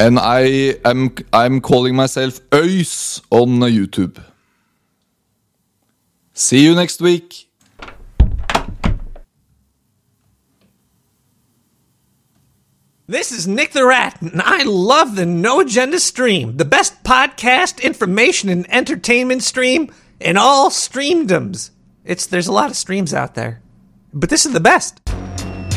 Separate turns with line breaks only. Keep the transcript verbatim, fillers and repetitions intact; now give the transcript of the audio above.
And I am I'm calling myself Øys on YouTube. See you next week.
This is Nick the Rat, and I love the No Agenda stream, the best podcast, information, and entertainment stream in all streamdoms. It's there's a lot of streams out there, but this is the best.